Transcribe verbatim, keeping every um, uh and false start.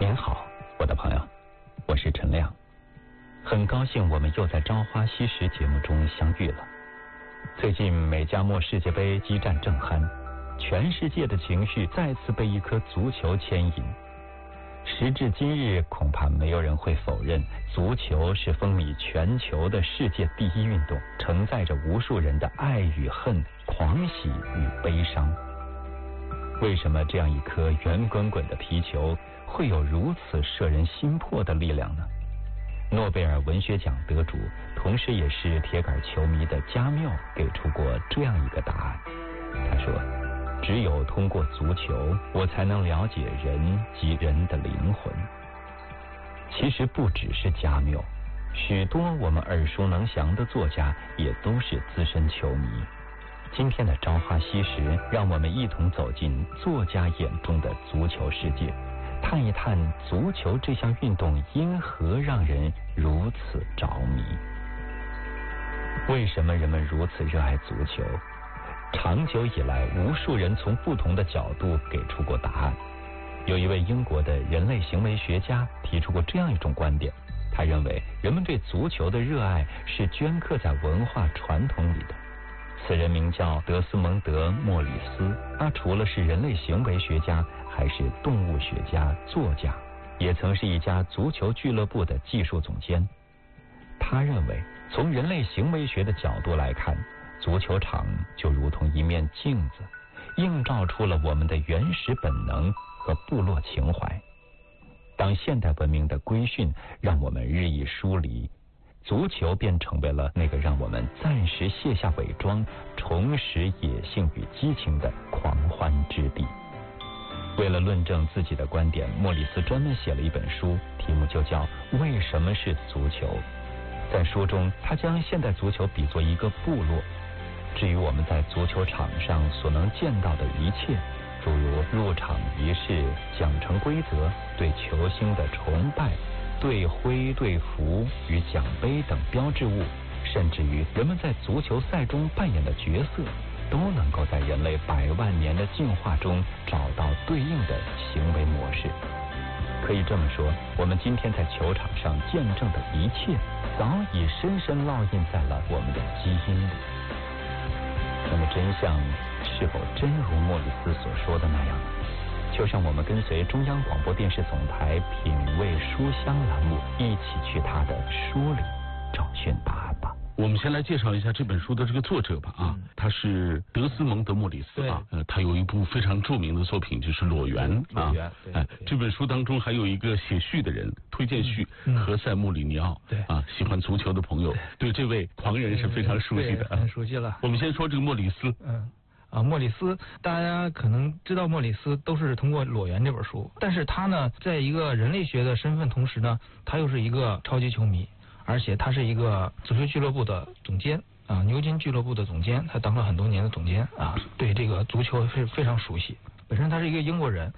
您好，我的朋友，我是陈亮，很高兴我们又在《朝花夕拾》节目中相遇了。最近美加墨世界杯激战正酣，全世界的情绪再次被一颗足球牵引。时至今日，恐怕没有人会否认，足球是风靡全球的世界第一运动，承载着无数人的爱与恨、狂喜与悲伤。为什么这样一颗圆滚滚的皮球会有如此摄人心魄的力量呢？诺贝尔文学奖得主，同时也是铁杆球迷的加缪给出过这样一个答案。他说，只有通过足球，我才能了解人及人的灵魂。其实不只是加缪，许多我们耳熟能详的作家也都是资深球迷。今天的朝花夕拾，让我们一同走进作家眼中的足球世界，探一探足球这项运动因何让人如此着迷。为什么人们如此热爱足球？长久以来，无数人从不同的角度给出过答案。有一位英国的人类行为学家提出过这样一种观点，他认为人们对足球的热爱是镌刻在文化传统里的。此人名叫德斯蒙德·莫里斯，他除了是人类行为学家，还是动物学家、作家，也曾是一家足球俱乐部的技术总监。他认为，从人类行为学的角度来看，足球场就如同一面镜子，映照出了我们的原始本能和部落情怀。当现代文明的规训让我们日益疏离，足球便成为了那个让我们暂时卸下伪装，重拾野性与激情的狂欢之地。为了论证自己的观点，莫里斯专门写了一本书，题目就叫《为什么是足球》。在书中，他将现代足球比作一个部落。至于我们在足球场上所能见到的一切，诸如入场仪式、奖惩规则、对球星的崇拜、队徽、队服与奖杯等标志物，甚至于人们在足球赛中扮演的角色，都能够在人类百万年的进化中找到对应的行为模式。可以这么说，我们今天在球场上见证的一切，早已深深烙印在了我们的基因里。那么真相是否真如莫里斯所说的那样呢？就让我们跟随中央广播电视总台品味书香栏目，一起去他的书里找寻答案吧。 我们先来介绍一下这本书的这个作者吧啊，嗯、他是德斯蒙德·莫里斯啊，呃，他有一部非常著名的作品就是《裸猿》啊，裸猿哎，这本书当中还有一个写序的人，推荐序何塞·穆里尼奥，对啊，喜欢足球的朋友对这位狂人是非常熟悉的， 很熟悉了。 我们先说这个莫里斯， 嗯。啊，莫里斯，大家可能知道莫里斯都是通过《裸猿》这本书，但是他呢，在一个人类学的身份同时呢，他又是一个超级球迷，而且他是一个足球俱乐部的总监啊，牛津俱乐部的总监，他当了很多年的总监啊，对这个足球是非常熟悉。本身他是一个英国人，